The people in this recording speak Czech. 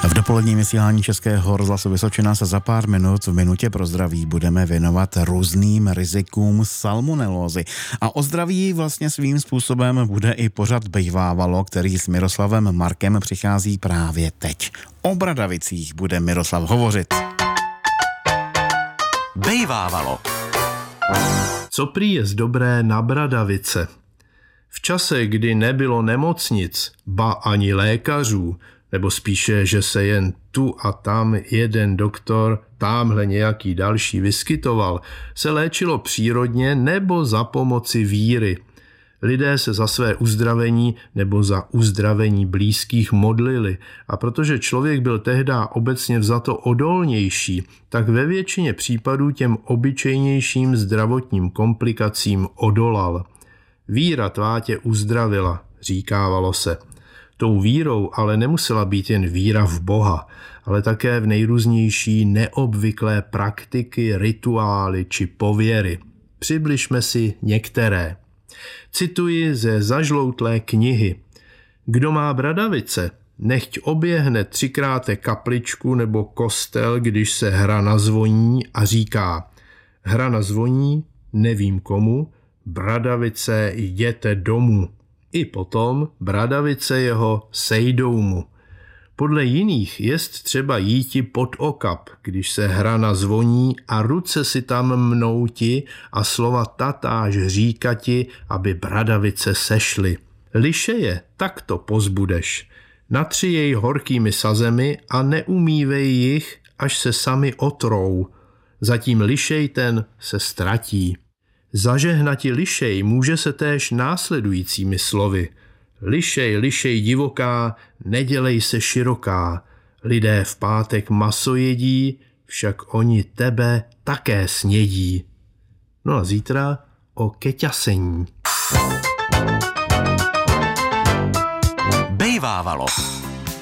V dopoledním vysílání Českého rozhlasu Vysočina se za pár minut v Minutě pro zdraví budeme věnovat různým rizikům salmonelózy. A o zdraví vlastně svým způsobem bude i pořad Bejvávalo, který s Miroslavem Markem přichází právě teď. O bradavicích bude Miroslav hovořit. Bejvávalo. Co prý jest dobré na bradavice? V čase, kdy nebylo nemocnic, ba ani lékařů, nebo spíše, že se jen tu a tam jeden doktor, támhle nějaký další vyskytoval, se léčilo přírodně nebo za pomoci víry. Lidé se za své uzdravení nebo za uzdravení blízkých modlili a protože člověk byl tehdy obecně vzato odolnější, tak ve většině případů těm obyčejnějším zdravotním komplikacím odolal. Víra tvá tě uzdravila, říkávalo se. Tou vírou ale nemusela být jen víra v Boha, ale také v nejrůznější neobvyklé praktiky, rituály či pověry. Přibližme si některé. Cituji ze zažloutlé knihy. Kdo má bradavice, nechť oběhne 3krát kapličku nebo kostel, když se hrana zvoní a říká: hrana zvoní, nevím komu, bradavice, jděte domů. I potom bradavice jeho sejdou mu. Podle jiných jest třeba jíti pod okap, když se hrana zvoní a ruce si tam mnouti a slova tatáž říkati, aby bradavice sešly. Liše je, tak to pozbudeš. Natři jej horkými sazemi a neumívej jich, až se sami otrou. Zatím lišej ten se ztratí. Zažehnati lišej může se též následujícími slovy. Lišej, lišej divoká, nedělej se široká. Lidé v pátek maso jedí, však oni tebe také snědí. No a zítra o keťasení. Bejvávalo.